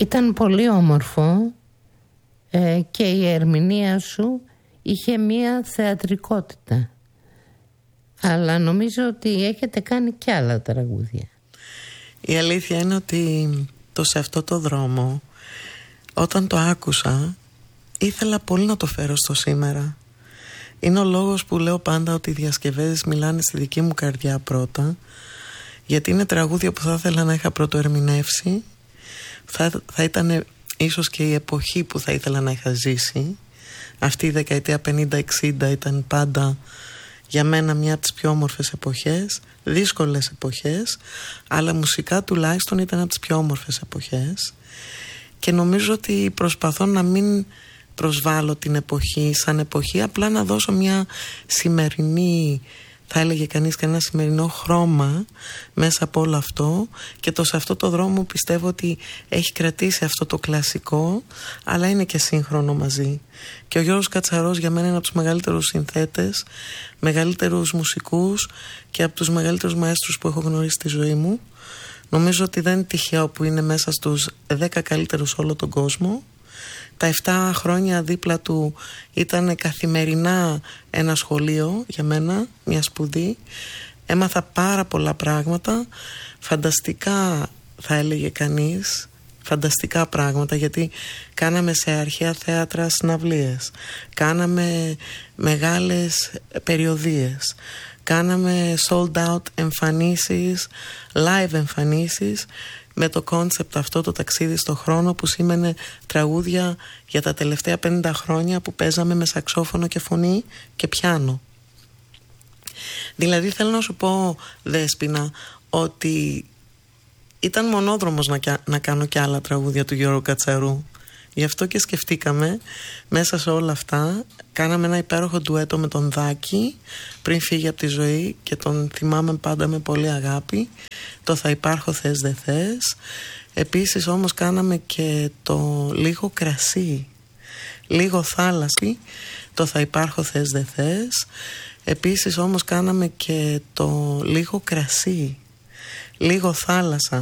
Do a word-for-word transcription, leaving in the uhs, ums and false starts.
Ήταν πολύ όμορφο ε, και η ερμηνεία σου είχε μία θεατρικότητα. Αλλά νομίζω ότι έχετε κάνει κι άλλα τραγούδια. Η αλήθεια είναι ότι το «Σε αυτό το δρόμο», όταν το άκουσα, ήθελα πολύ να το φέρω στο σήμερα. Είναι ο λόγος που λέω πάντα ότι οι διασκευές μιλάνε στη δική μου καρδιά πρώτα, γιατί είναι τραγούδια που θα ήθελα να είχα πρωτοερμηνεύσει. Θα, θα ήταν ίσως και η εποχή που θα ήθελα να είχα ζήσει. Αυτή η δεκαετία πενήντα εξήντα ήταν πάντα για μένα μια από τις πιο όμορφες εποχές, δύσκολες εποχές, αλλά μουσικά τουλάχιστον ήταν από τις πιο όμορφες εποχές. Και νομίζω ότι προσπαθώ να μην προσβάλλω την εποχή σαν εποχή, απλά να δώσω μια σημερινή, θα έλεγε κανείς, και ένα σημερινό χρώμα μέσα από όλο αυτό. Και το «Σε αυτό το δρόμο» πιστεύω ότι έχει κρατήσει αυτό το κλασικό, αλλά είναι και σύγχρονο μαζί. Και ο Γιώργος Κατσαρός για μένα είναι από τους μεγαλύτερους συνθέτες, μεγαλύτερους μουσικούς και από τους μεγαλύτερους μαέστρους που έχω γνωρίσει στη ζωή μου. Νομίζω ότι δεν είναι τυχαίο που είναι μέσα στους δέκα καλύτερους όλο τον κόσμο. Τα επτά χρόνια δίπλα του ήταν καθημερινά ένα σχολείο για μένα, μια σπουδή. Έμαθα πάρα πολλά πράγματα, φανταστικά θα έλεγε κανείς, φανταστικά πράγματα, γιατί κάναμε σε αρχαία θέατρα συναυλίες, κάναμε μεγάλες περιοδίες, κάναμε sold out εμφανίσεις, live εμφανίσεις, με το κόνσεπτ αυτό, το ταξίδι στο χρόνο, που σήμαινε τραγούδια για τα τελευταία πενήντα χρόνια που παίζαμε με σαξόφωνο και φωνή και πιάνο. Δηλαδή θέλω να σου πω, Δέσποινα, ότι ήταν μονόδρομος να, να κάνω και άλλα τραγούδια του Γιώργου Κατσαρού. Γι' αυτό και σκεφτήκαμε μέσα σε όλα αυτά. Κάναμε ένα υπέροχο ντουέτο με τον Δάκη πριν φύγει από τη ζωή και τον θυμάμαι πάντα με πολύ αγάπη, το «Θα υπάρχω θες δε θες». Επίσης όμως κάναμε και το «Λίγο κρασί», «Λίγο θάλασσα», το «Θα υπάρχω θες δε θες». Επίσης όμως κάναμε και το «Λίγο κρασί», «Λίγο θάλασσα».